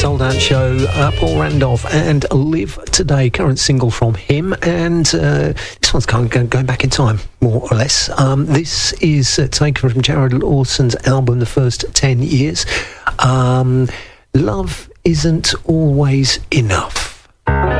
Soul Dance Show. Paul Randolph and Live Today, current single from him, and this one's kind of going back in time, more or less. This is taken from Jared Lawson's album, The First 10 Years. Love isn't always enough.